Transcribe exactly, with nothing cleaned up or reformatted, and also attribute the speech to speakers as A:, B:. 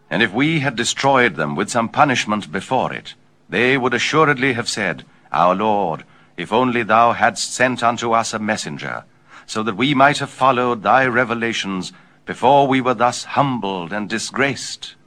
A: And if we had destroyed them with some punishment before it, they would assuredly have said, Our Lord, if only thou hadst sent unto us a messenger, so that we might have followed thy revelations before we were thus humbled and disgraced.